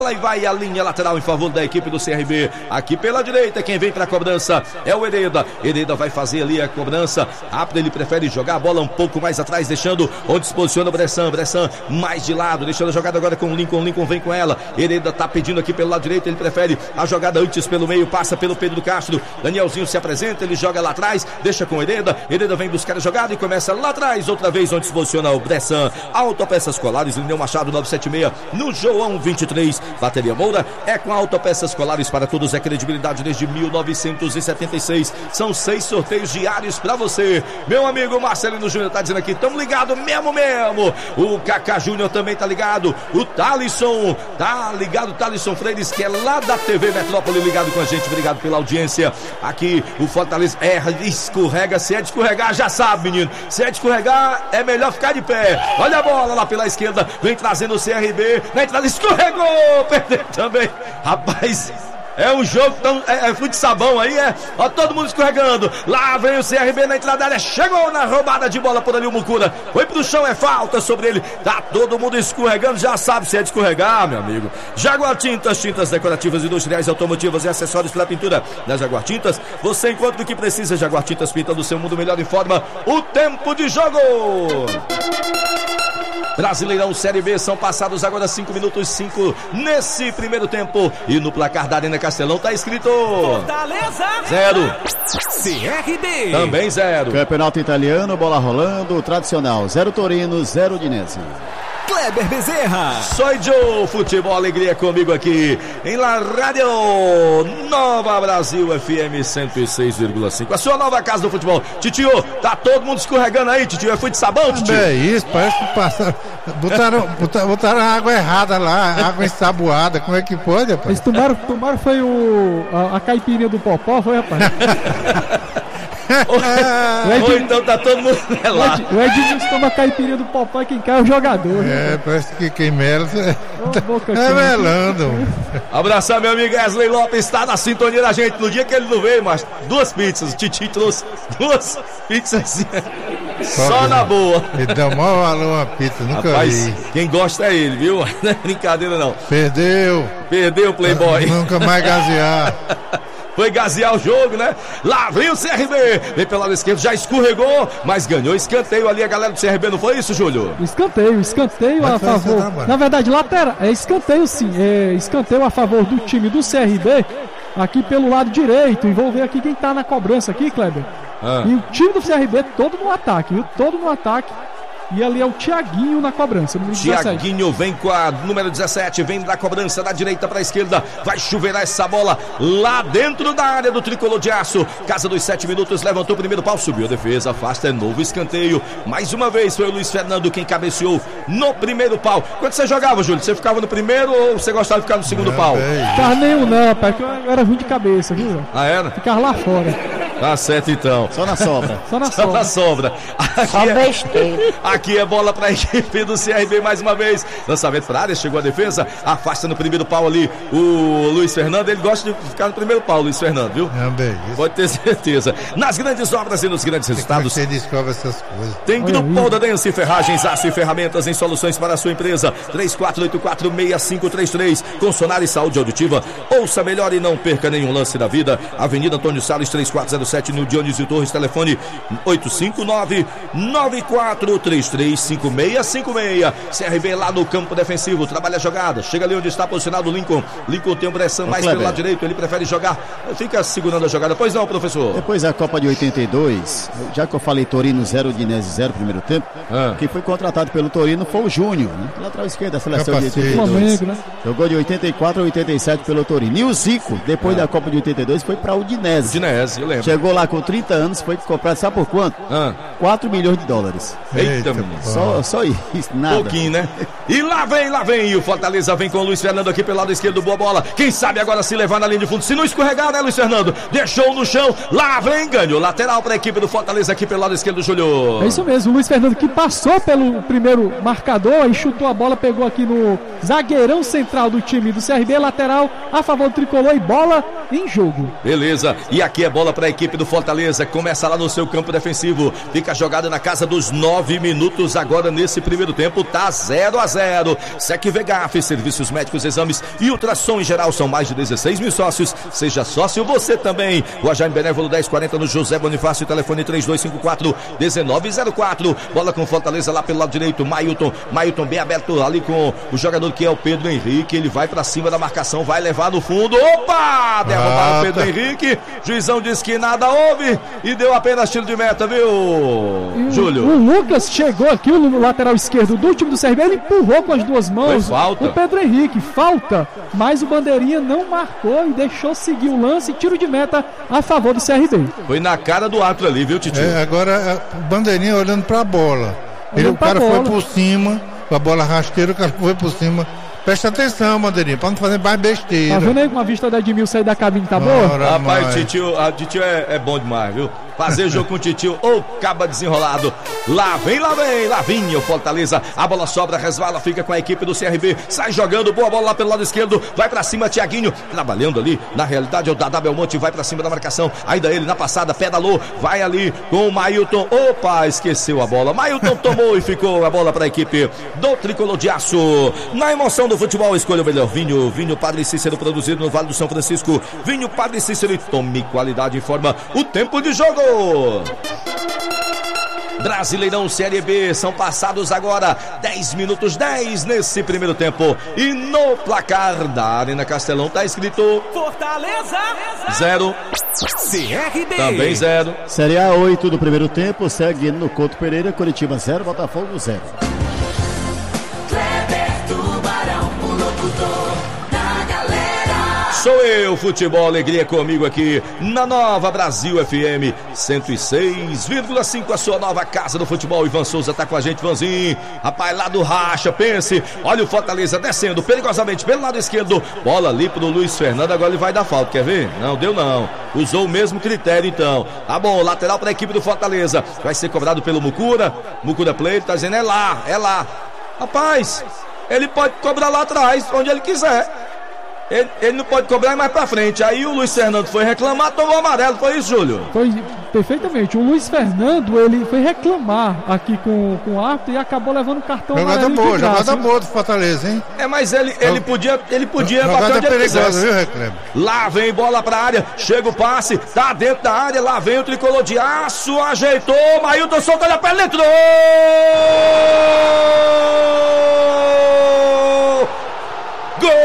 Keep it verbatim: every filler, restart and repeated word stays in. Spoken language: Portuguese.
E vai a linha lateral em favor da equipe do C R B. Aqui pela direita, quem vem para a cobrança é o Hereda. Hereda vai fazer ali a cobrança. Rápido, ele prefere jogar a bola um pouco mais atrás, deixando onde se posiciona o Bressan. Bressan mais de lado, deixando a jogada agora com o Lincoln. Lincoln vem com ela. Hereda tá pedindo aqui pelo lado direito. Ele prefere a jogada antes pelo meio, passa pelo Pedro Castro. Danielzinho se apresenta, ele joga lá atrás, deixa com o Hereda. Hereda vem buscar a jogada e começa lá atrás, outra vez onde se posiciona o Bressan. Autopeças Colares, Lineu Machado novecentos e setenta e seis, no João vinte e três. Bateria Moura é com Autopeças Colares para todos, é credibilidade desde mil novecentos e setenta e seis. São seis sorteios diários para você. Meu amigo Marcelino Júnior tá dizendo aqui, tamo ligado mesmo mesmo. O Kaká Júnior também tá ligado. O Thalisson tá ligado, Thalisson Freires, que é lá da T V Metrópole, ligado com a gente. Obrigado pela audiência. Aqui o Fortaleza erra, escorrega. Se é de escorregar, já sabe, menino. Se é de escorregar, é melhor ficar de pé. Olha a bola lá pela esquerda, vem trazendo o C R B. Na entrada, escorregou, perdeu também. Rapaz, é um jogo tão, é, é fute sabão aí, é. Ó, todo mundo escorregando. Lá vem o C R B na entrada da área. Chegou na roubada de bola por ali o Mucura. Foi pro chão, é falta sobre ele. Tá todo mundo escorregando, já sabe se é de escorregar, meu amigo. Jaguar Tintas, tintas decorativas, industriais, automotivas e acessórios para pintura. Na Jaguar Tintas, você encontra o que precisa. Jaguar Tintas, pinta do seu mundo melhor, informa o tempo de jogo. Brasileirão Série B, são passados agora cinco minutos cinco nesse primeiro tempo. E no placar da Arena Castelão tá escrito Fortaleza zero, C R B também zero. Campeonato italiano, bola rolando, tradicional, zero Torino, zero Udinese. Kleber Bezerra. Soy Joe, futebol, alegria comigo aqui em La Rádio Nova Brasil F M cento e seis vírgula cinco. A sua nova casa do futebol. Titio, tá todo mundo escorregando aí, Titio. É fute sabão, Titio? É isso, parece que passaram, botaram, botaram, botaram a água errada lá, água ensaboada. Como é que pode, rapaz? Eles tomaram, tomaram foi o, a, a caipirinha do Popó, foi, rapaz? Ou então tá todo mundo lá. O Edilson toma a caipirinha do Popó e quem cai é o jogador. É, parece que quem mela tá é melando. Abraçar meu amigo Wesley Lopes, está na sintonia da gente. No dia que ele não veio, mas duas pizzas. O Titi trouxe duas pizzas assim, só na boa. Ele dá o maior valor uma pizza, nunca Rapaz, vi. Quem gosta é ele, viu? Não é brincadeira não. Perdeu. Perdeu o Playboy. Nunca mais gazear. Foi gazear o jogo, né? Lá vem o C R B, vem pelo lado esquerdo, já escorregou, mas ganhou escanteio ali a galera do C R B, não foi isso, Júlio? Escanteio, escanteio Mas a favor. tá, Na verdade, lateral, é escanteio sim, é escanteio a favor do time do C R B, aqui pelo lado direito. E vou ver aqui quem tá na cobrança aqui, Kleber. Ah. E o time do C R B todo no ataque, viu? Todo no ataque. E ali é o Thiaguinho na cobrança. Thiaguinho vem com a número dezessete, vem da cobrança da direita para a esquerda. Vai chuveirar essa bola lá dentro da área do tricolor de aço. Casa dos sete minutos, levantou o primeiro pau, subiu a defesa, afasta, é novo escanteio. Mais uma vez foi o Luiz Fernando quem cabeceou no primeiro pau. Quando você jogava, Júlio, você ficava no primeiro ou você gostava de ficar no segundo não, pau? Ficava nenhum não, rapaz, que eu era ruim de cabeça, viu? Ah, era? Ficava lá fora. Tá certo então. Só na sobra. Só na Só sobra. na sobra. Aqui Só é, besteira. aqui é bola para a equipe do C R B mais uma vez. Lançamento para a área, chegou a defesa, afasta no primeiro pau ali o Luiz Fernando. Ele gosta de ficar no primeiro pau, Luiz Fernando, viu? Também. Pode ter certeza. Nas grandes obras e nos grandes resultados. Você descobre essas coisas. Tem Grupo Odadense, ferragens, aço e ferramentas em soluções para a sua empresa. três quatro oito quatro, seis cinco três três. Com Sonar e Saúde Auditiva. Ouça melhor e não perca nenhum lance da vida. Avenida Antônio Salles, três quatro zero sete, no Dionísio Torres. Telefone oito cinco nove, nove quatro três três, cinco seis cinco seis. C R B lá no campo defensivo. Trabalha a jogada. Chega ali onde está posicionado o Lincoln. Lincoln tem um Bressan mais pelo lado direito. Ele prefere jogar. Fica segurando a jogada. Pois não, professor? Depois da Copa de oitenta e dois, já que eu falei Torino zero, Udinese zero primeiro tempo, ah. quem foi contratado pelo Torino foi o Júnior, né? Lateral esquerda da seleção de oitenta e dois. Flamengo, né? Jogou de oitenta e quatro a oitenta e sete pelo Torino. E o Zico, depois ah. da Copa de oitenta e dois, foi para o Udinese. Udinese, eu lembro. Chegou lá com trinta anos, foi comprado, sabe por quanto? Ah. quatro milhões de dólares. Eita, menino. Só, só isso, nada. Pouquinho, né? E lá vem, lá vem. E o Fortaleza vem com o Luiz Fernando aqui pelo lado esquerdo. Boa bola. Quem sabe agora se levar na linha de fundo. Se não escorregar, né, Luiz Fernando? Deixou no chão. Lá vem, ganhou. Lateral para a equipe do Fortaleza aqui pelo lado esquerdo, Júlio. É isso mesmo. O Luiz Fernando que passou pelo primeiro marcador e chutou a bola, pegou aqui no zagueirão central do time do C R B. Lateral a favor do tricolor e bola em jogo. Beleza. E aqui é bola para a equipe equipe do Fortaleza. Começa lá no seu campo defensivo. Fica jogada na casa dos nove minutos agora nesse primeiro tempo. Tá zero a zero. Sec Vegaf, serviços médicos, exames e ultrassom em geral. São mais de dezesseis mil sócios. Seja sócio você também. O Jaime Benévolo dez quarenta no José Bonifácio. Telefone três dois cinco quatro um nove zero quatro. Bola com Fortaleza lá pelo lado direito. Mailton. Mailton bem aberto ali com o jogador que é o Pedro Henrique. Ele vai pra cima da marcação. Vai levar no fundo. Opa! Derrubaram o Pedro Henrique. Juizão disse que nada houve e deu apenas tiro de meta, viu, e Júlio? O, o Lucas chegou aqui no lateral esquerdo do time do C R B. Ele empurrou com as duas mãos falta. o Pedro Henrique. Falta, mas o Bandeirinha não marcou e deixou seguir o lance. Tiro de meta a favor do C R B. Foi na cara do árbitro ali, viu, Titio? É, agora o Bandeirinha olhando pra bola. Ele, o cara foi por cima, com a bola rasteira, o cara foi por cima. Presta atenção, Bandeirinha, pra não fazer mais besteira. Tá vendo aí com a vista da Edmil sair da cabine, tá boa? Rapaz, Titio, a Titio é, é bom demais, viu? Fazer jogo com o Titio, ou caba desenrolado. Lá vem, lá vem, lá vinha o Fortaleza. A bola sobra, resvala, fica com a equipe do C R B. Sai jogando, boa bola lá pelo lado esquerdo. Vai pra cima, Thiaguinho, trabalhando ali. Na realidade é o Dadá Belmonte, vai pra cima da marcação. Ainda ele na passada, pedalou, vai ali com o Mailton. Opa, esqueceu a bola. Mailton tomou e ficou a bola pra equipe do Tricolor de Aço. Na emoção do futebol, escolha o melhor vinho. Vinho Padre Cícero, produzido no Vale do São Francisco. Vinho Padre Cícero, e tome qualidade, informa o tempo de jogo. Brasileirão Série B, são passados agora dez minutos, dez nesse primeiro tempo. E no placar da Arena Castelão tá escrito Fortaleza zero, C R B também zero. Série A oito do primeiro tempo, segue no Couto Pereira, Curitiba zero, Botafogo zero. Sou eu, futebol, alegria comigo aqui na Nova Brasil F M cento e seis vírgula cinco, a sua nova casa do futebol. Ivan Souza tá com a gente, Vanzinho. Rapaz, lá do racha, pense. Olha o Fortaleza descendo perigosamente pelo lado esquerdo. Bola ali pro Luiz Fernando, agora ele vai dar falta, quer ver? Não, deu não. Usou o mesmo critério então. Tá bom, lateral pra equipe do Fortaleza. Vai ser cobrado pelo Mucura. Mucura Play, tá dizendo é lá, é lá. Rapaz, ele pode cobrar lá atrás, onde ele quiser. Ele, ele não pode cobrar mais pra frente. Aí o Luiz Fernando foi reclamar, tomou amarelo. Foi isso, Júlio? Foi perfeitamente. O Luiz Fernando, ele foi reclamar aqui com, com o árbitro e acabou levando o cartão jogada amarelo. Boa, de graça, jogada boa do Fortaleza, hein? É, mas ele, ele podia, ele podia bater onde ele perigosa, quisesse. viu, Reclame? Lá vem bola pra área, chega o passe, tá dentro da área, lá vem o Tricolor de Aço, ajeitou, Mailton solta, olha pra ele, entrou!